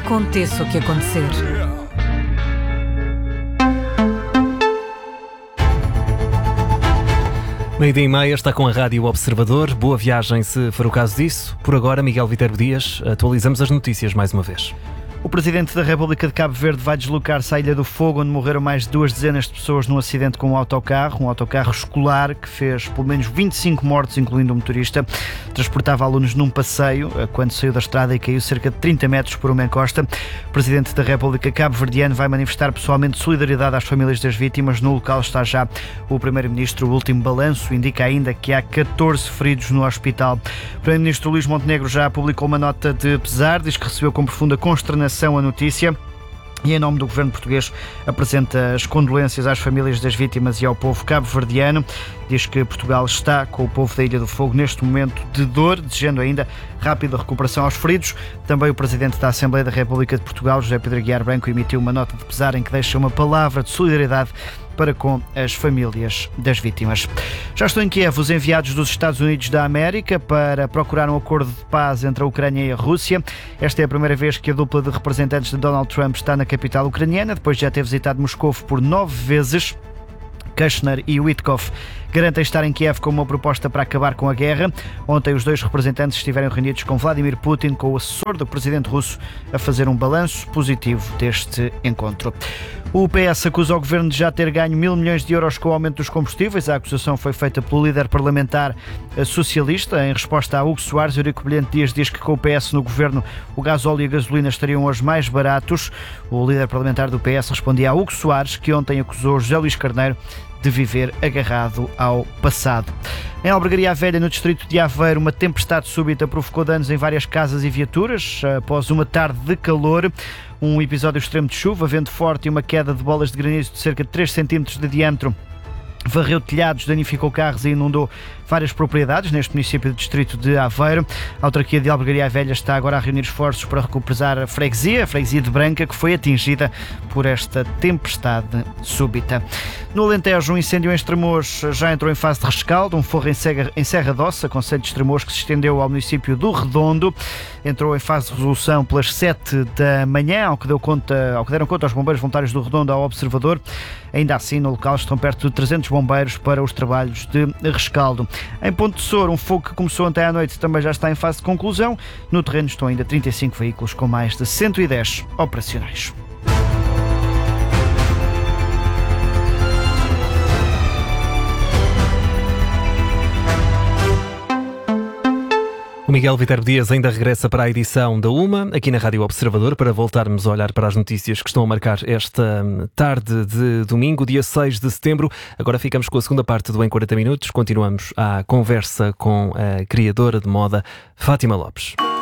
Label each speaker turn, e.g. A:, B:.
A: Aconteça o que acontecer.
B: Meio-dia e meia, está com a Rádio Observador. Boa viagem, se for o caso disso. Por agora, Miguel Viterbo Dias, atualizamos as notícias mais uma vez.
C: O Presidente da República de Cabo Verde vai deslocar-se à Ilha do Fogo, onde morreram mais de 2 dezenas de pessoas num acidente com um autocarro escolar que fez pelo menos 25 mortos, incluindo um motorista. Transportava alunos num passeio quando saiu da estrada e caiu cerca de 30 metros por uma encosta. O Presidente da República cabo-verdiano vai manifestar pessoalmente solidariedade às famílias das vítimas. No local está já o Primeiro-Ministro. O último balanço indica ainda que há 14 feridos no hospital. O Primeiro-Ministro Luís Montenegro já publicou uma nota de pesar, diz que recebeu com profunda consternação a notícia e, em nome do governo português, apresenta as condolências às famílias das vítimas e ao povo cabo-verdiano. Diz que Portugal está com o povo da Ilha do Fogo neste momento de dor, desejando ainda rápida recuperação aos feridos. Também o Presidente da Assembleia da República de Portugal, José Pedro Aguiar Branco, emitiu uma nota de pesar em que deixa uma palavra de solidariedade para com as famílias das vítimas. Já estão em Kiev os enviados dos Estados Unidos da América para procurar um acordo de paz entre a Ucrânia e a Rússia. Esta é a primeira vez que a dupla de representantes de Donald Trump está na capital ucraniana, depois de já ter visitado Moscou por 9 vezes. Kushner e Witkoff garantem estar em Kiev com uma proposta para acabar com a guerra. Ontem os dois representantes estiveram reunidos com Vladimir Putin, com o assessor do presidente russo, a fazer um balanço positivo deste encontro. O PS acusa o governo de já ter ganho 1.000 milhões de euros com o aumento dos combustíveis. A acusação foi feita pelo líder parlamentar socialista. Em resposta a Hugo Soares, Eurico Brilhante Dias diz que com o PS no governo o gasóleo e a gasolina estariam hoje mais baratos. O líder parlamentar do PS respondia a Hugo Soares, que ontem acusou José Luís Carneiro de viver agarrado ao passado. Em Albergaria Velha, no distrito de Aveiro, uma tempestade súbita provocou danos em várias casas e viaturas após uma tarde de calor. Um episódio extremo de chuva, vento forte e uma queda de bolas de granizo de cerca de 3 cm de diâmetro varreu telhados, danificou carros e inundou várias propriedades neste município do distrito de Aveiro. A autarquia de Albergaria Velha está agora a reunir esforços para recuperar a freguesia de Branca, que foi atingida por esta tempestade súbita. No Alentejo, um incêndio em Estremoz já entrou em fase de rescaldo. Um forro em Serra d'Ossa, concelho de Estremoz, que se estendeu ao município do Redondo, entrou em fase de resolução pelas 7 da manhã, ao que deram conta os bombeiros voluntários do Redondo ao Observador. Ainda assim, no local estão perto de 300 bombeiros para os trabalhos de rescaldo. Em Ponte de Sor, um fogo que começou ontem à noite também já está em fase de conclusão. No terreno estão ainda 35 veículos com mais de 110 operacionais.
B: O Miguel Viterbo Dias ainda regressa para a edição da UMA, aqui na Rádio Observador, para voltarmos a olhar para as notícias que estão a marcar esta tarde de domingo, dia 6 de setembro. Agora ficamos com a segunda parte do Em 40 Minutos. Continuamos a conversa com a criadora de moda, Fátima Lopes.